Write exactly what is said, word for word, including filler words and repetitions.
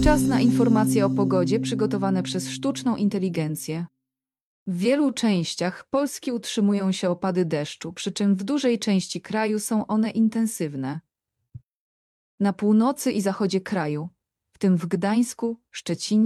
Czas na informacje o pogodzie przygotowane przez sztuczną inteligencję. W wielu częściach Polski utrzymują się opady deszczu, przy czym w dużej części kraju są one intensywne. Na północy i zachodzie kraju, w tym w Gdańsku, Szczecinie,